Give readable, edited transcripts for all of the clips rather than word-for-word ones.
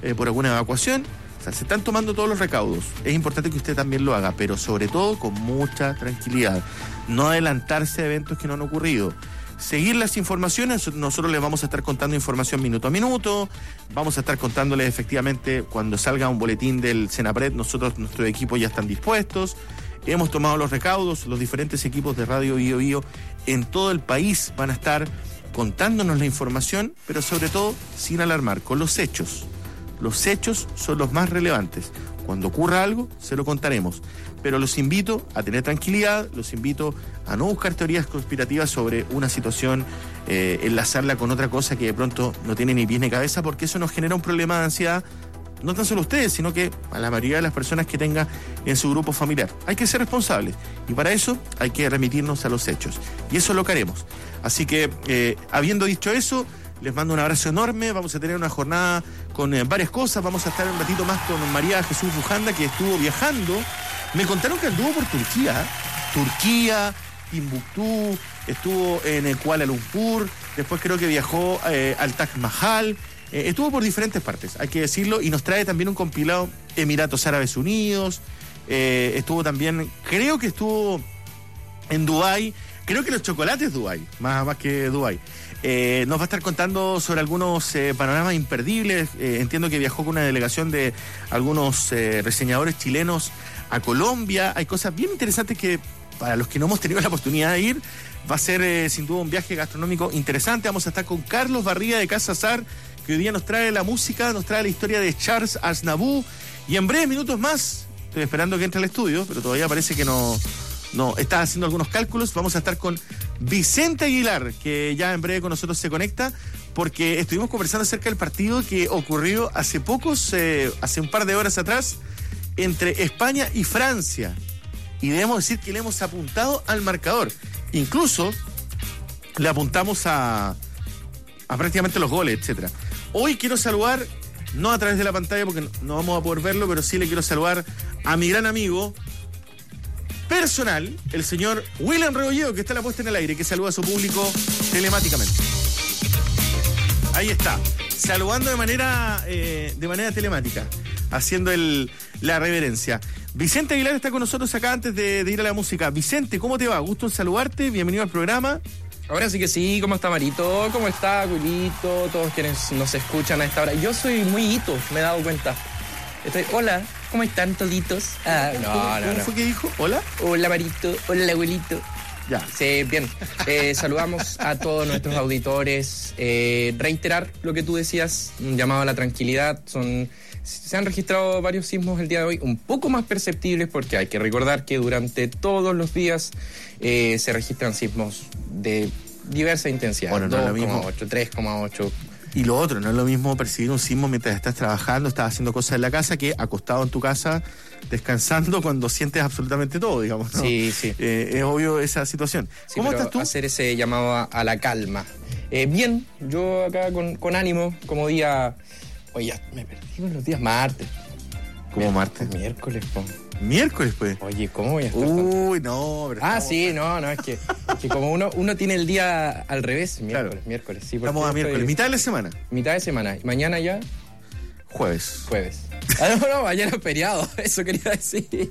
por alguna evacuación. O sea, se están tomando todos los recaudos. Es importante que usted también lo haga, pero sobre todo con mucha tranquilidad. No adelantarse a eventos que no han ocurrido. Seguir las informaciones, nosotros les vamos a estar contando información minuto a minuto, vamos a estar contándoles efectivamente cuando salga un boletín del Senapred, nuestro equipo ya están dispuestos, hemos tomado los recaudos, los diferentes equipos de Radio Bío Bío en todo el país van a estar contándonos la información, pero sobre todo sin alarmar, con los hechos. Los hechos son los más relevantes. Cuando ocurra algo, se lo contaremos. Pero los invito a tener tranquilidad, los invito a no buscar teorías conspirativas sobre una situación, enlazarla con otra cosa que de pronto no tiene ni pies ni cabeza, porque eso nos genera un problema de ansiedad, no tan solo a ustedes, sino que a la mayoría de las personas que tenga en su grupo familiar. Hay que ser responsables y para eso hay que remitirnos a los hechos. Y eso es lo que haremos. Así que, habiendo dicho eso, les mando un abrazo enorme. Vamos a tener una jornada con varias cosas. Vamos a estar un ratito más con María Jesús Bujanda, que estuvo viajando. Me contaron que anduvo por Turquía, Timbuktu, estuvo en Kuala Lumpur, después creo que viajó al Taj Mahal, estuvo por diferentes partes, hay que decirlo, y nos trae también un compilado Emiratos Árabes Unidos, estuvo también, creo que estuvo en Dubái, creo que los chocolates Dubái, más que Dubái. Nos va a estar contando sobre algunos panoramas imperdibles. Entiendo que viajó con una delegación de algunos reseñadores chilenos a Colombia. Hay cosas bien interesantes que, para los que no hemos tenido la oportunidad de ir, va a ser sin duda un viaje gastronómico interesante. Vamos a estar con Carlos Barriga de Casa Azar, que hoy día nos trae la música, nos trae la historia de Charles Aznavour. Y en breves minutos más, estoy esperando que entre al estudio, pero todavía parece que no, está haciendo algunos cálculos. Vamos a estar con Vicente Aguilar, que ya en breve con nosotros se conecta, porque estuvimos conversando acerca del partido que ocurrió hace un par de horas atrás, entre España y Francia. Y debemos decir que le hemos apuntado al marcador. Incluso le apuntamos a prácticamente los goles, etcétera. Hoy quiero saludar, no a través de la pantalla porque no vamos a poder verlo, pero sí le quiero saludar a mi gran amigo personal, el señor William Rebolledo, que está en la puesta en el aire, que saluda a su público telemáticamente. Ahí está, saludando de manera telemática, haciendo la reverencia. Vicente Aguilar está con nosotros acá antes de ir a la música. Vicente, ¿cómo te va? Gusto en saludarte, bienvenido al programa. Ahora sí que sí, ¿cómo está Marito? ¿Cómo está Wilito? Todos quienes nos escuchan a esta hora. Yo soy muy hito, me he dado cuenta. Hola, ¿cómo están toditos? ¿Cómo fue que dijo? ¿Hola? Hola Marito, hola abuelito. Ya. Sí, bien. Saludamos a todos nuestros auditores. Reiterar lo que tú decías, un llamado a la tranquilidad. Se han registrado varios sismos el día de hoy, un poco más perceptibles, porque hay que recordar que durante todos los días se registran sismos de diversa intensidad. Bueno, no 2,8, 3,8. Y lo otro, no es lo mismo percibir un sismo mientras estás trabajando, estás haciendo cosas en la casa, que acostado en tu casa, descansando cuando sientes absolutamente todo, digamos, ¿no? Sí. Es obvio esa situación. Sí, ¿Cómo estás tú? Hacer ese llamado a la calma. Bien, yo acá con ánimo, como día... Oye, ya me perdí con los días martes. ¿Cómo martes? Miércoles, po. ¿Miércoles, pues? Oye, ¿cómo voy a estar? Uy, no, pero sí, no, es que como uno tiene el día al revés, miércoles. Sí, estamos a miércoles, mitad de la semana. Mitad de semana. ¿Y mañana ya? Jueves. No, mañana es feriado, eso quería decir.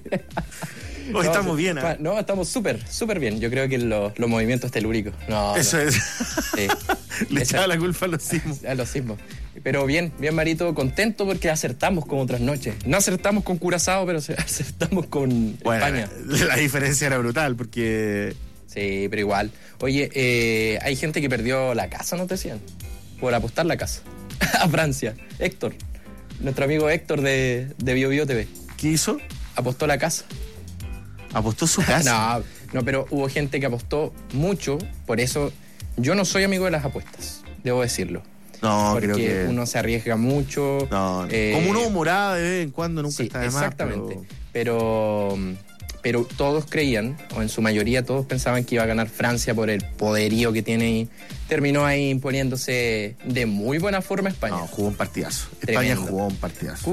Hoy estamos bien, ¿eh? No, estamos súper bien. Yo creo que los movimientos telúricos. Eso es. Sí. Le echaba la culpa a los sismos. A los sismos. Pero bien, Marito, contento porque acertamos como otras noches. No acertamos con Curazao, pero acertamos con España. La diferencia era brutal porque... Sí, pero igual. Oye, hay gente que perdió la casa, ¿no te decían? Por apostar la casa. A Francia. Héctor. Nuestro amigo Héctor de Bío Bío TV. ¿Qué hizo? Apostó la casa. ¿Apostó su casa? No, pero hubo gente que apostó mucho. Por eso yo no soy amigo de las apuestas, debo decirlo. No, porque creo que... uno se arriesga mucho. No. Como una humorada de vez en cuando nunca está de más. Exactamente. Pero todos creían, o en su mayoría todos pensaban que iba a ganar Francia por el poderío que tiene y terminó ahí imponiéndose de muy buena forma España. No, jugó un partidazo. Tremendo. España jugó un partidazo.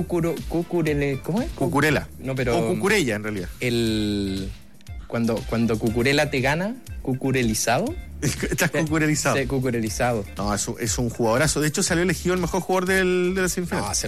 ¿Cómo es? Cucurella. No, pero... O Cucurella, en realidad. Cuando Cucurella te gana, cucurelizado. Estás cucurelizado. Sí, cucurelizado. No, es un jugadorazo. De hecho, salió elegido el mejor jugador de la semifinal. No, se